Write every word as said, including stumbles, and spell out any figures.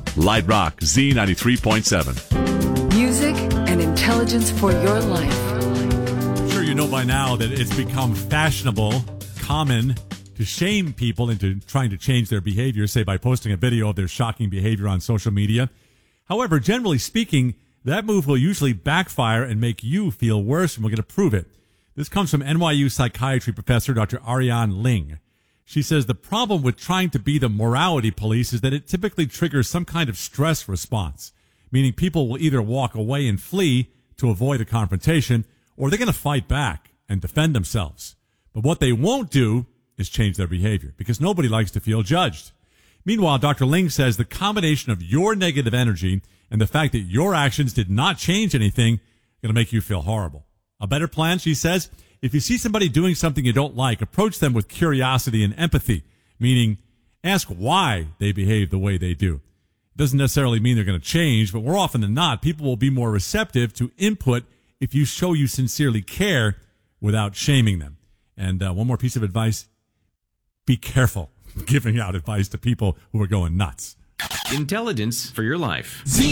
Light Rock, Z ninety-three point seven. Music and intelligence for your life. I'm sure you know by now that it's become fashionable, common, to shame people into trying to change their behavior, say by posting a video of their shocking behavior on social media. However, generally speaking, that move will usually backfire and make you feel worse, and we're going to prove it. This comes from N Y U psychiatry professor Doctor Ariane Ling. She says the problem with trying to be the morality police is that it typically triggers some kind of stress response, meaning people will either walk away and flee to avoid a confrontation, or they're going to fight back and defend themselves. But what they won't do is change their behavior, because nobody likes to feel judged. Meanwhile, Doctor Ling says the combination of your negative energy and the fact that your actions did not change anything is going to make you feel horrible. A better plan, she says, if you see somebody doing something you don't like, approach them with curiosity and empathy, meaning ask why they behave the way they do. It doesn't necessarily mean they're going to change, but more often than not, people will be more receptive to input if you show you sincerely care without shaming them. And uh, one more piece of advice, be careful giving out advice to people who are going nuts. Intelligence for your life.